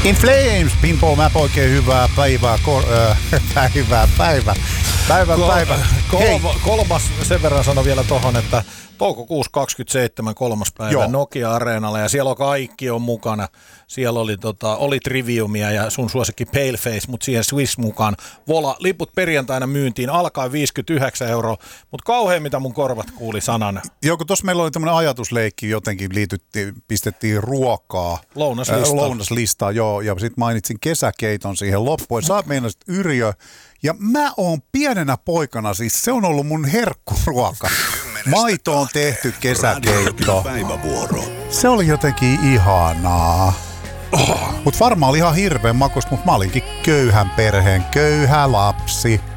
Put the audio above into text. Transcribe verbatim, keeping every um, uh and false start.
In Flames, Pimpo, mä oikein hyvää päivää, kor, äh, päivää, päivää, päivää, Kol- päivää. Kolma, kolmas, sen verran sano vielä tohon, että toukokuussa kaksikymmentäseitsemän kolmas päivä Joo. Nokia-areenalla ja siellä on kaikki on mukana. Siellä oli, tota, oli Triviumia ja sun suosikki Paleface, mutta siihen Swiss mukaan. Vola, liput perjantaina myyntiin, alkaa viisikymmentäyhdeksän euroa, mutta kauhean mitä mun korvat kuuli sanan. Joo, kun tuossa meillä oli tämmöinen ajatusleikki, jotenkin liityttiin, pistettiin ruokaa. Lounaslistaa. Äh, lounaslistaa, joo, ja sitten mainitsin kesäkeiton siihen loppuun. Sä meinasit Yrjö, ja mä oon pienenä poikana, siis se on ollut mun herkkuruoka. Maito on tehty kesäkeitto. Se oli jotenkin ihanaa. Oh. Mut varmaan oli ihan hirveän makuista, mutta mä olinkin köyhän perheen köyhä lapsi.